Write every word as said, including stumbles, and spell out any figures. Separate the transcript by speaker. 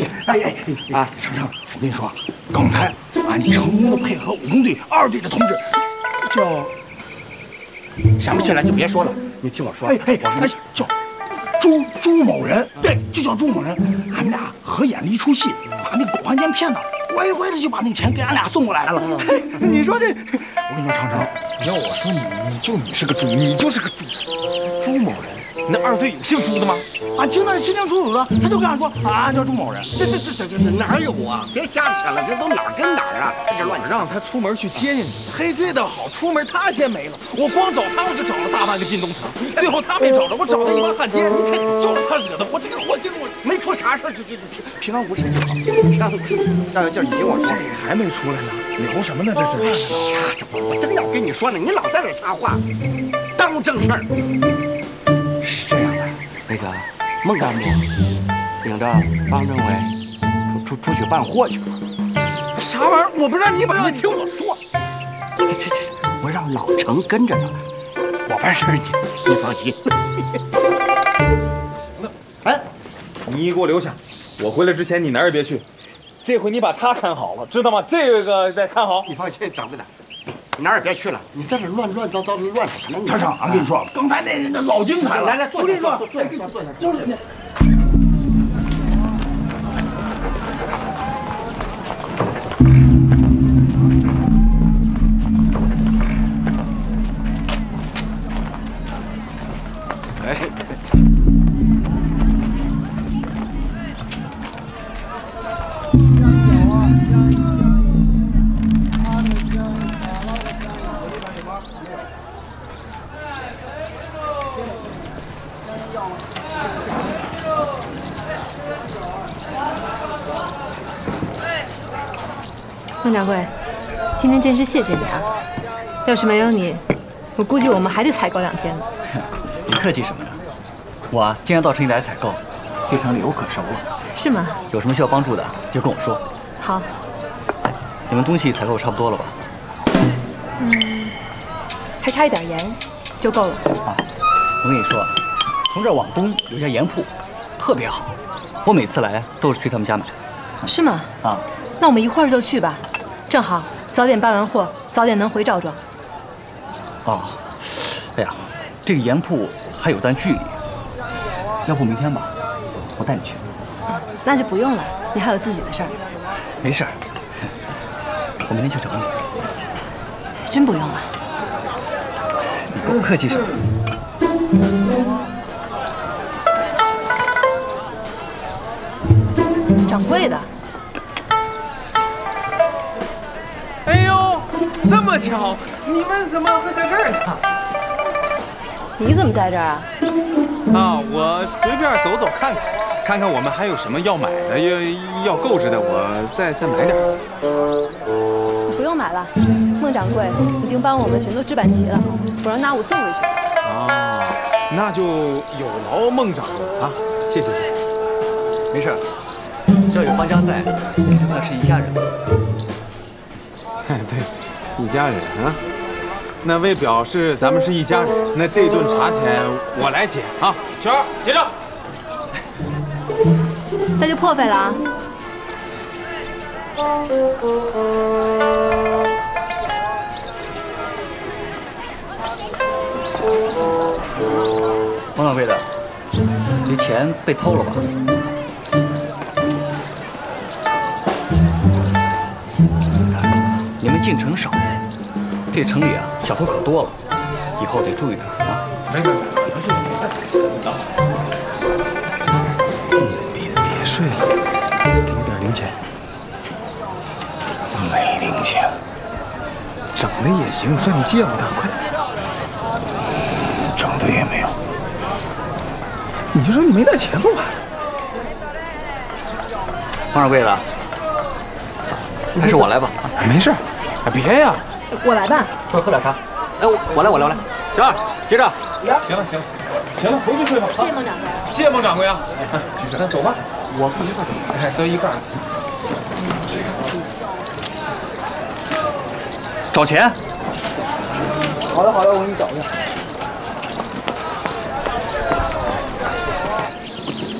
Speaker 1: 谢。哎哎哎啊，程程，我跟你说，刚才俺成功的配合武工队二队的同志，叫
Speaker 2: 想不起来就别说了，你听我说。
Speaker 1: 哎哎哎，叫朱朱某人，对，就叫朱某人。俺们俩合演了一出戏，把那狗汉奸骗了，乖乖的就把那钱给俺俩送过来了。你说这，我跟你说，程程，
Speaker 3: 要我说你，你就你是个猪，你就是个猪，朱某人。 那二队有姓朱的吗？
Speaker 1: 俺听得清清楚楚的，他就跟俺说，俺叫朱某人。
Speaker 2: 这这这这这哪有啊？别瞎扯了，这都哪儿跟哪儿啊？这乱
Speaker 3: 让他出门去接应你。嘿，这倒好，出门他先没了，我光找他我就找了大半个晋东城，最后他没找着，我找了一帮汉奸，你看就是他惹的，我这个我这个我
Speaker 2: 没出啥事就就就平安无事就好，平安无事。大小姐，你听我说，
Speaker 3: 这还没出来呢，聊什么呢？这是
Speaker 2: 瞎着吧？我正要跟你说呢，你老在这插话，耽误正事儿。 是这样的，那个孟干部领着帮政委出出出去办货去了。
Speaker 3: 啥玩意儿？我不让你办，你听我说。
Speaker 2: 这这这，我让老程跟着呢，我办事去，你放心。
Speaker 3: 哎，你给我留下，我回来之前你哪儿也别去。这回你把他看好了，知道吗？这个再看好。
Speaker 2: 你放心，掌柜的。 哪儿也别去了，你在这乱乱糟糟的乱什么呢？
Speaker 1: 程程，俺跟你说，刚才那那老精彩了。
Speaker 2: 来来，坐下，坐坐坐坐下，
Speaker 1: 就是那。
Speaker 2: 哎。
Speaker 4: 孟掌柜，今天真是谢谢你啊！要是没有你，我估计我们还得采购两天呢。
Speaker 5: 你客气什么呀？我啊，既然到城里来采购，对城里有可熟了。
Speaker 4: 是吗？
Speaker 5: 有什么需要帮助的，就跟我说。
Speaker 4: 好。
Speaker 5: 你们东西采购差不多了吧？
Speaker 4: 嗯，还差一点盐，就够了。
Speaker 5: 啊，我跟你说，从这儿往东有家盐铺，特别好，我每次来都是去他们家买。
Speaker 4: 是吗？
Speaker 5: 啊，
Speaker 4: 那我们一会儿就去吧，正好早点办完货，早点能回赵庄。
Speaker 5: 哦，哎呀，这个盐铺还有段距离，要不明天吧，我带你去。
Speaker 4: 那就不用了，你还有自己的事儿。
Speaker 5: 没事儿，我明天去找你。
Speaker 4: 真不用了。
Speaker 5: 你跟我客气什么？
Speaker 4: 掌柜的。
Speaker 3: 哎呦，这么巧，你们怎么会在这儿呢？
Speaker 4: 你怎么在这儿啊？
Speaker 3: 啊，我随便走走看看，看看我们还有什么要买的、要要购置的，我再再买点。
Speaker 4: 你不用买了，孟掌柜已经帮我们全都置办齐了，我让拿五送回去。
Speaker 3: 啊，那就有劳孟掌柜啊，谢谢谢谢。
Speaker 5: 没事，只要有方家在，那是一家人。
Speaker 3: 哎，对，一家人啊。那为表示咱们是一家人，那这顿茶钱我来结啊。雪儿，结账。
Speaker 4: 那就破费了啊。
Speaker 5: 王掌柜的，这钱被偷了吧？你们进城少年，这城里啊小偷可多了，以后得注意点啊。
Speaker 3: 没事，没事，没事。别别睡了，给我点零钱。没零钱，整的也行，算你借我的，快点。整的也没有，你就说你没带钱不完？
Speaker 5: 王掌柜的，还是我来吧。
Speaker 3: 没事，别呀。
Speaker 4: 我来吧。
Speaker 5: 喝喝点茶。哎，我我来，我来，我来。这儿，接着。
Speaker 3: 行了，行了，行了，回去睡吧。
Speaker 4: 谢谢孟掌柜。
Speaker 3: 谢谢孟掌柜啊。那走吧，我不一块走，哎，都一块。
Speaker 5: 找钱。
Speaker 1: 好的，好的，我给你找去。